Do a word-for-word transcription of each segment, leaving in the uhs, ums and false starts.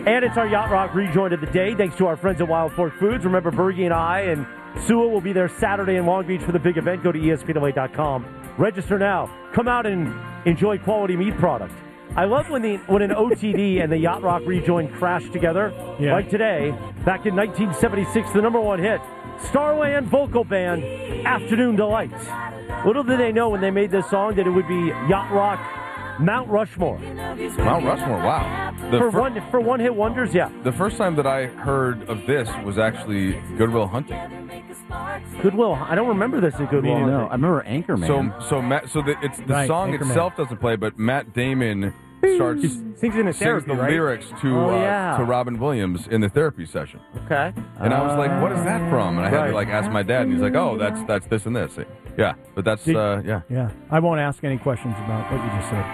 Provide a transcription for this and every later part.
And it's our Yacht Rock rejoin of the day, thanks to our friends at Wild Fork Foods. Remember, Bergie and I and Sua will be there Saturday in Long Beach for the big event. Go to E S P N L A dot com. Register now. Come out and enjoy quality meat product. I love when the when an O T D and the Yacht Rock rejoin crash together. Yeah. Like today, back in nineteen seventy-six, the number one hit, Starland vocal band, Afternoon Delight. Little did they know when they made this song that it would be Yacht Rock Mount Rushmore. Mount Rushmore, wow. The for, fir- one, for one hit wonders, yeah. The first time that I heard of this was actually Good Will Hunting. Goodwill. I don't remember this at Goodwill. No, I remember Anchorman. So, so Matt, so the, it's the Right, song Anchorman. itself doesn't play, but Matt Damon starts Sings in a sings therapy, the right? lyrics to Oh, uh, yeah. to Robin Williams in the therapy session. Okay. And I was like, "What is that from?" And I had Right. to like ask my dad, and he's like, "Oh, that's that's this and this." Yeah, but that's Did- uh, yeah. Yeah, I won't ask any questions about what you just said.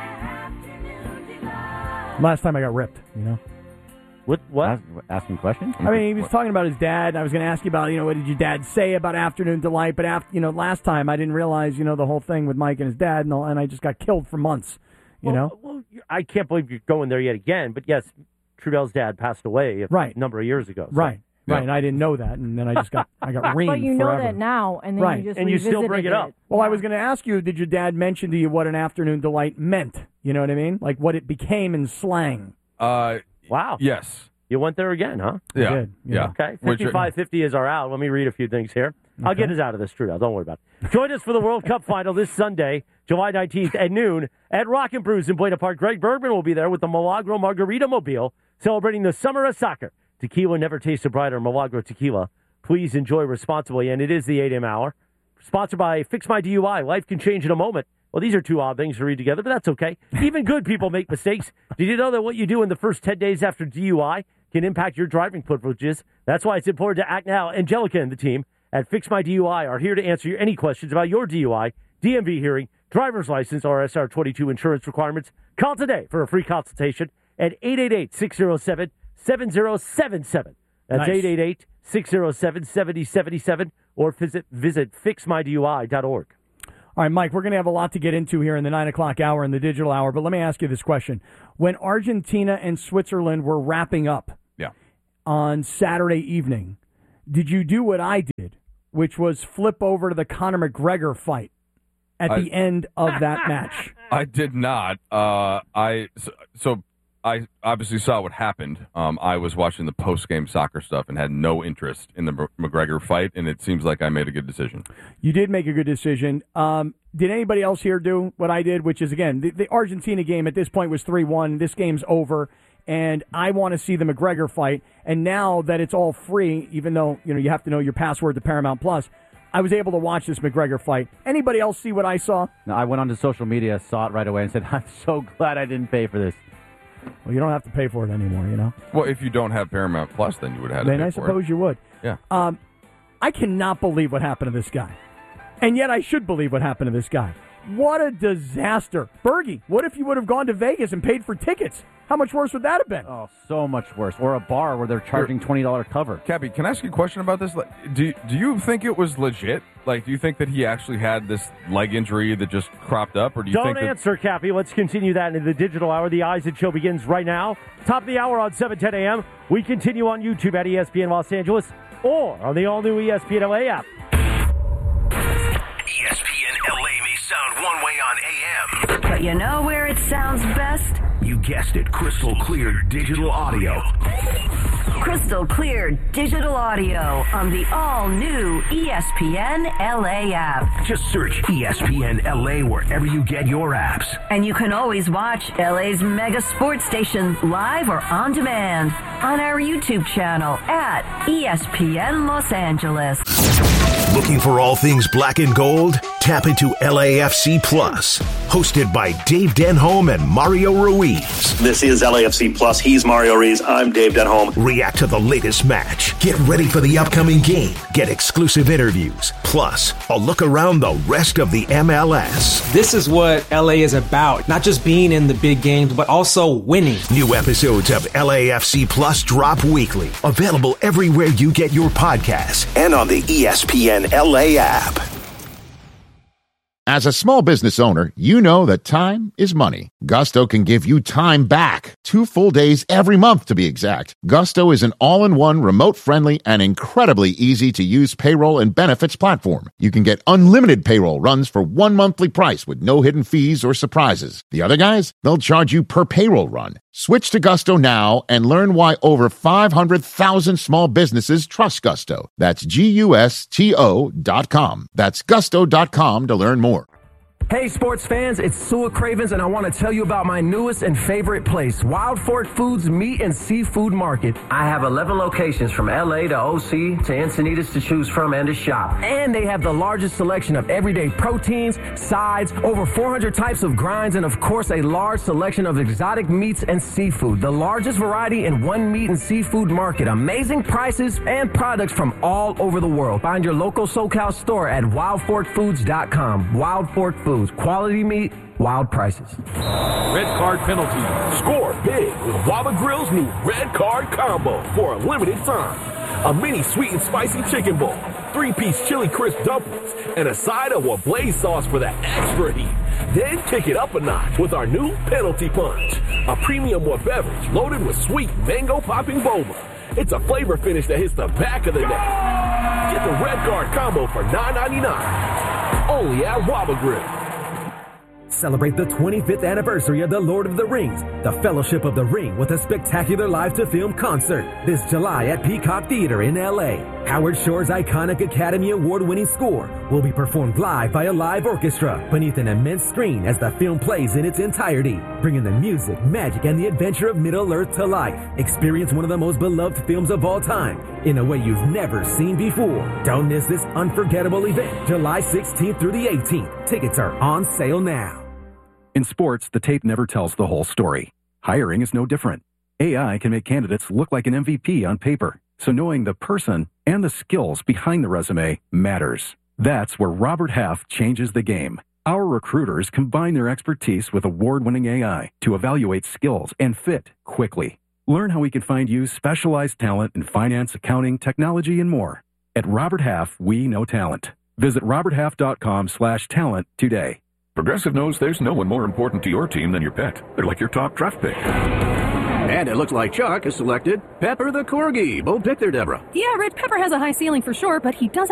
Last time I got ripped, you know. What? What? Ask, asking questions? I mean, he was talking about his dad, and I was going to ask you about, you know, what did your dad say about Afternoon Delight? But after, you know, last time I didn't realize, you know, the whole thing with Mike and his dad, and, all, and I just got killed for months. You well, know, well, I can't believe you're going there yet again. But yes, Trudel's dad passed away a Right. number of years ago. So. right, Yeah. right. And I didn't know that, and then I just got I got reamed But you know forever. that now, and then Right. you just And you still revisited bring it up. Well, I was going to ask you, did your dad mention to you what an Afternoon Delight meant? You know what I mean? Like what it became in slang. Uh, Wow. yes, You went there again, huh? yeah, did, yeah. yeah. Okay. Which- fifty-five fifty is our out. Let me read a few things here. I'll get us out of this, Trudel. Don't worry about it. Join us for the World Cup final this Sunday, July nineteenth at noon at Rock and Brews in Buena Park. Greg Bergman will be there with the Milagro Margarita Mobile, celebrating the summer of soccer. Tequila never tasted brighter. Milagro Tequila. Please enjoy responsibly, and it is the eight a.m. hour. Sponsored by Fix My D U I. Life can change in a moment. Well, these are two odd things to read together, but that's okay. Even good people make mistakes. Did you know that what you do in the first ten days after D U I can impact your driving privileges? That's why it's important to act now. Angelica and the team at Fix My D U I are here to answer your, any questions about your D U I, D M V hearing, driver's license, or S R twenty-two insurance requirements. Call today for a free consultation at eight eight eight, six oh seven, seven oh seven seven. That's Nice. eight eight eight, six oh seven, seven oh seven seven, or visit, visit fix my D U I dot org. All right, Mike, we're going to have a lot to get into here in the nine o'clock hour and the digital hour, but let me ask you this question. When Argentina and Switzerland were wrapping up yeah. on Saturday evening, did you do what I did, which was flip over to the Conor McGregor fight at I- the end of that match? I did not. Uh, I so, so I obviously saw what happened. Um, I was watching the post-game soccer stuff and had no interest in the M- McGregor fight, and it seems like I made a good decision. You did make a good decision. Um, did anybody else here do what I did, which is, again, the, the Argentina game at this point was three one. This game's over, and I want to see the McGregor fight. And now that it's all free, even though you know you have to know your password to Paramount Plus, I was able to watch this McGregor fight. Anybody else see what I saw? No, I went onto social media, saw it right away, and said, I'm so glad I didn't pay for this. Well, you don't have to pay for it anymore, you know. Well, if you don't have Paramount Plus, then you would have had to Then pay I for suppose it. you would. Yeah. Um, I cannot believe what happened to this guy. And yet I should believe what happened to this guy. What a disaster. Bergie, what if you would have gone to Vegas and paid for tickets? How much worse would that have been? Oh, so much worse. Or a bar where they're charging twenty dollars cover. Cappy, can I ask you a question about this? Like, do do you think it was legit? Like, do you think that he actually had this leg injury that just cropped up, or do you Don't think that answer, Cappy. Let's continue that into the digital hour. The Eyes It Show begins right now. Top of the hour on seven ten a.m. We continue on YouTube at E S P N Los Angeles or on the all-new E S P N L A app. E S P N L A may sound one way on A M. But you know where it sounds best? You guessed it, crystal clear digital audio. Crystal clear digital audio on the all-new E S P N L A app. Just search E S P N L A wherever you get your apps. And you can always watch L A's mega sports station live or on demand on our YouTube channel at E S P N Los Angeles. Looking for all things black and gold? Tap into L A F C Plus. Hosted by Dave Denholm and Mario Ruiz. This is L A F C Plus. He's Mario Ruiz. I'm Dave Denholm. React to the latest match. Get ready for the upcoming game. Get exclusive interviews. Plus, a look around the rest of the M L S. This is what L A is about. Not just being in the big games, but also winning. New episodes of L A F C Plus drop weekly. Available everywhere you get your podcasts and on the E S P N L A app. As a small business owner, you know that time is money. Gusto can give you time back. Two full days every month, to be exact. Gusto is an all-in-one, remote-friendly, and incredibly easy-to-use payroll and benefits platform. You can get unlimited payroll runs for one monthly price with no hidden fees or surprises. The other guys, they'll charge you per payroll run. Switch to Gusto now and learn why over five hundred thousand small businesses trust Gusto. That's G U S T O dot com. That's gusto dot com to learn more. Hey sports fans, it's Sua Cravens and I want to tell you about my newest and favorite place, Wild Fork Foods Meat and Seafood Market. I have eleven locations from L A to O C to Encinitas to choose from and to shop. And they have the largest selection of everyday proteins, sides, over four hundred types of grinds, and of course a large selection of exotic meats and seafood. The largest variety in one meat and seafood market. Amazing prices and products from all over the world. Find your local SoCal store at wild fork foods dot com. Wild Fork Foods. Quality meat, wild prices. Red card penalty. Score big with Waba Grill's new red card combo for a limited time. A mini sweet and spicy chicken bowl, three-piece chili crisp dumplings, and a side of Wablaze sauce for that extra heat. Then kick it up a notch with our new penalty punch, a premium Wa beverage loaded with sweet mango popping boba. It's a flavor finish that hits the back of the neck. Get the red card combo for nine ninety-nine. Only at Waba Grill. Celebrate the twenty-fifth anniversary of The Lord of the Rings, the Fellowship of the Ring, with a spectacular live-to-film concert this July at Peacock Theater in L A. Howard Shore's iconic Academy Award-winning score will be performed live by a live orchestra beneath an immense screen as the film plays in its entirety, bringing the music, magic, and the adventure of Middle-earth to life. Experience one of the most beloved films of all time in a way you've never seen before. Don't miss this unforgettable event, July sixteenth through the eighteenth. Tickets are on sale now. In sports, the tape never tells the whole story. Hiring is no different. A I can make candidates look like an M V P on paper, so knowing the person and the skills behind the resume matters. That's where Robert Half changes the game. Our recruiters combine their expertise with award-winning A I to evaluate skills and fit quickly. Learn how we can find you specialized talent in finance, accounting, technology, and more. At Robert Half, we know talent. Visit robert half dot com slash talent today. Progressive knows there's no one more important to your team than your pet. They're like your top draft pick. And it looks like Chuck has selected Pepper the Corgi. Bold pick there, Deborah. Yeah, Red Pepper has a high ceiling for sure, but he does